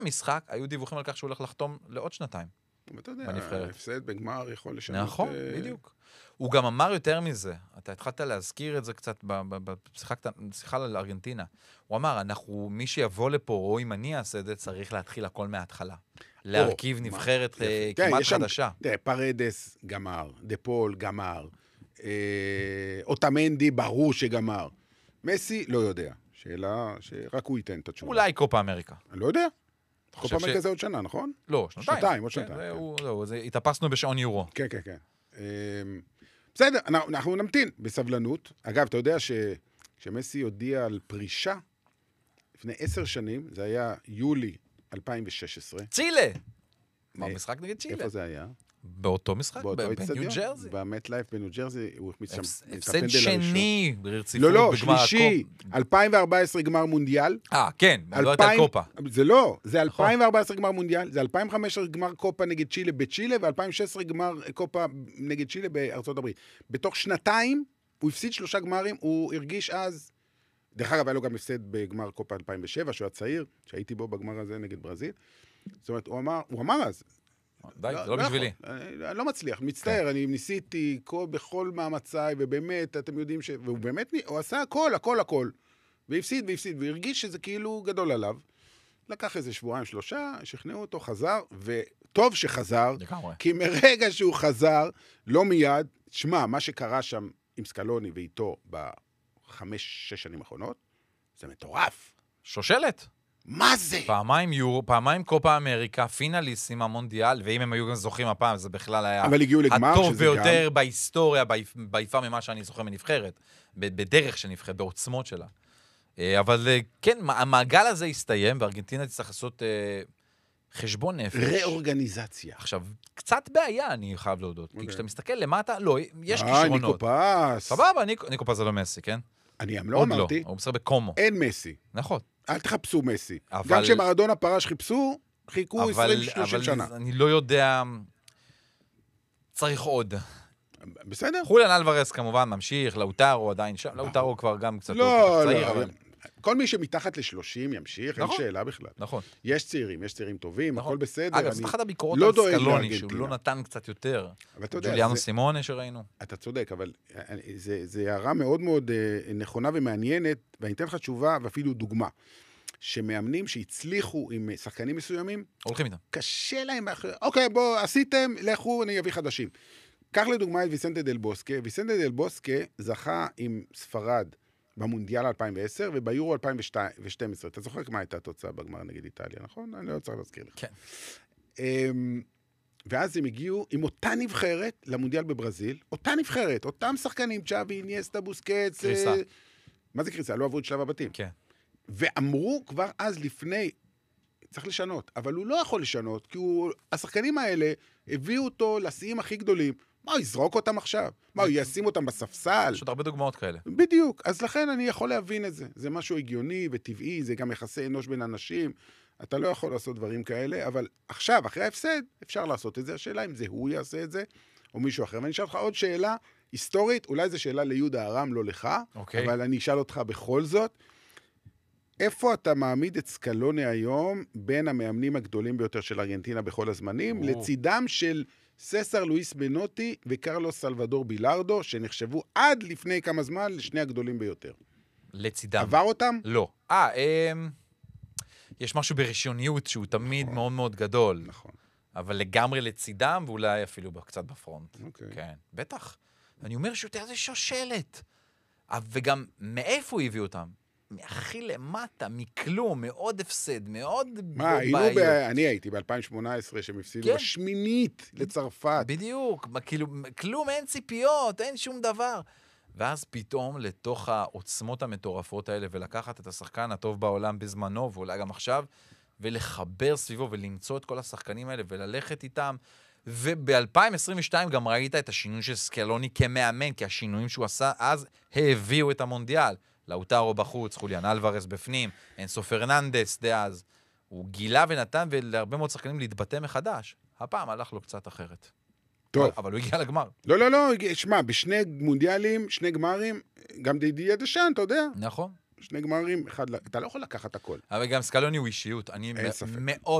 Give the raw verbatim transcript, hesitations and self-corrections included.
משחק, היו דיווחים על כך שהוא הולך לחתום לעוד שנתיים. אתה יודע, ההפסד בגמר יכול לשנות... נכון, בדיוק. הוא גם אמר יותר מזה, אתה התחלת להזכיר את זה קצת בשיחה על ארגנטינה. הוא אמר, אנחנו, מי שיבוא לפה, או אם אני אעשה את זה, צריך להתחיל הכל מההתחלה. להרכיב נבחרת כמעט חדשה. תראה, פרדס גמר, דפול גמר, אוטמנדי ברור שגמר. מסי לא יודע. שאלה שרק הוא ייתן את התשובה. אולי קופה אמריקה. אני לא יודע. קופה אמריקה זה עוד שנה, נכון? לא, שנתיים. שנתיים, עוד שנתיים. זהו, התאפסנו בשעון יורו. כן, כן, כן. בסדר, אנחנו נמתין בסבלנות. אגב, אתה יודע שמסי הודיע על פרישה לפני עשר שנים, זה היה יולי אלפיים ושש עשרה. צ'ילה! מה, משחק נגד צ'ילה? איפה זה היה? באותו משחק, בניו ג'רזי. באמת לייף בניו ג'רזי, הוא החמיץ שם הפסד שני ברציפות לא, לא, שלישי, אלפיים וארבע עשרה גמר מונדיאל. אה, כן, לא הייתה קופה. זה לא, זה אלפיים וארבע עשרה גמר מונדיאל, זה אלפיים וחמש עשרה גמר קופה נגד צ'ילה בצ'ילה, ו-אלפיים ושש עשרה גמר קופה נגד צ'ילה בארצות הברית. בתוך שנתיים, הוא הפסיד שלושה גמרים, הוא הרגיש אז, דרך אגב, היה לו גם הפסד בגמר קופה אלפיים ושבע, שהוא הצעיר, שהייתי בו בגמר הזה נגד ברזיל. זאת אומרת, הוא אמר, הוא אמר אז, די, זה לא בשבילי. אני לא מצליח, מצטער, אני ניסיתי בכל מאמציי, ובאמת, אתם יודעים ש... והוא באמת, הוא עשה הכל, הכל, הכל. והפסיד, והפסיד, והרגיש שזה כאילו גדול עליו. לקח איזה שבועיים, שלושה, שכנעו אותו, חזר, וטוב שחזר, כי מרגע שהוא חזר, לא מיד, שמה, מה שקרה שם עם סקלוני ואיתו בחמש, שש שנים האחרונות, זה מטורף. שושלת. מה זה? פעמיים יורו, פעמיים קופה אמריקה, פינליסטים המונדיאל, ואם הם היו גם זוכים הפעם, זה בכלל היה הטוב ביותר גם... בהיסטוריה, ביפה ממה שאני זוכר מנבחרת, בדרך שנבחרת, בעוצמות שלה. אבל כן, המעגל הזה הסתיים, וארגנטינה תצטרך לעשות חשבון נפש. ראורגניזציה. עכשיו, קצת בעיה, אני חייב להודות, כי כשאתה מסתכל למטה, לא, יש אה, כישרונות. ניקו פס. סבבה, ניקו פס זה לא מסי, כן? אני גם לא אמרתי. הוא מסר בקומו. אין מסי. נכון. אל תחפשו מסי. אבל... גם כשמרדונה פרש חיפשו, חיכו עשרים שלושים שנה. אבל אני לא יודע... צריך עוד. בסדר. חוליאן אלוורס כמובן ממשיך, לאוטרו עדיין שם, לאוטרו כבר גם קצת לא, צעיר, לא, אבל... כל מי שמתחת ל-שלושים ימשיך, נכון, אין שאלה בכלל. נכון. יש צעירים, יש צעירים טובים, נכון. הכל בסדר. אגב, זאת אחת הביקורות לא על סקלוני, שהוא לא נתן קצת יותר. ג'וליאנו זה... סימונה שראינו. אתה צודק, אבל זה, זה הערה מאוד מאוד נכונה ומעניינת, ואני אתן לך תשובה ואפילו דוגמה. שמאמנים שהצליחו עם שחקנים מסוימים, הולכים איתם. קשה להם, אוקיי, בוא, עשיתם, לכו, אני אביא חדשים. קח לדוגמה את ויסנטה דל בוסקה. ויסנטה דל בוסקה זכה עם ספרד במונדיאל אלפיים ועשר, וביורו אלפיים ושתים עשרה. אתה זוכר מה הייתה התוצאה בגמר נגד איטליה, נכון? אני לא צריך להזכיר לך. כן. ואז הם הגיעו עם אותה נבחרת למונדיאל בברזיל, אותה נבחרת, אותם שחקנים, צ'אבי, אינייסטה, בוסקץ. קריסה. מה זה קריסה? לא עברו את שלב הבתים. כן. ואמרו כבר אז לפני, צריך לשנות, אבל הוא לא יכול לשנות, כי הוא, השחקנים האלה הביאו אותו לשיאים הכי גדולים. מה, הוא יזרוק אותם עכשיו? מה, הוא ישים אותם בספסל? יש עוד הרבה דוגמאות כאלה. בדיוק, אז לכן אני יכול להבין את זה. זה משהו הגיוני וטבעי, זה גם יחסי אנוש בין אנשים. אתה לא יכול לעשות דברים כאלה, אבל עכשיו, אחרי ההפסד, אפשר לעשות את זה. השאלה אם זה הוא יעשה את זה, או מישהו אחר. ואני אשאל לך עוד שאלה היסטורית, אולי זו שאלה ליהודה ארם, לא לך, אוקיי. אבל אני אשאל אותך בכל זאת. איפה אתה מעמיד את סקלוני היום בין המאמנים הגדולים ביותר של ארגנטינה בכל הזמנים, או. לצידם של ססר לואיס בנוטי וקרלוס סלבדור בילארדו, שנחשבו עד לפני כמה זמן לשני הגדולים ביותר? לצידם. עבר אותם? לא. אה, אה, יש משהו בראשוניות שהוא תמיד נכון. מאוד מאוד גדול. נכון. אבל לגמרי לצידם, ואולי אפילו קצת בפרונט. אוקיי. כן, בטח. אני אומר שיותר זה שושלת. וגם מאיפה הוא הביא אותם? מהכי למטה, מכלום, מאוד הפסד, מאוד מה, היינו ב... אני הייתי ב-אלפיים שמונה עשרה שהם הפסידו כן. השמינית לצרפת. בדיוק, כאילו, כלום, אין ציפיות, אין שום דבר. ואז פתאום לתוך העוצמות המטורפות האלה, ולקחת את השחקן הטוב בעולם בזמנו, ואולי גם עכשיו, ולחבר סביבו, ולמצוא את כל השחקנים האלה, וללכת איתם. וב-אלפיים עשרים ושתיים גם ראית את השינוי של סקלוני כמאמן, כי השינויים שהוא עשה אז הביאו את המונדיאל. לאוטרו בחוץ, חוליאן אלוורס בפנים, אינסו פרננדס דאז. הוא גילה ונתן ולהרבה מאוד שחקנים להתבטא מחדש. הפעם הלך לו קצת אחרת. טוב. אבל, אבל הוא הגיע לגמר. לא, לא, לא, שמע, בשני מונדיאלים, שני גמרים, גם דידיה דשאן, אתה יודע? נכון. שני גמרים, אחד, אתה לא יכול לקחת הכל. אבל גם סקלוני הוא אישיות. אני אין ספק. מאוד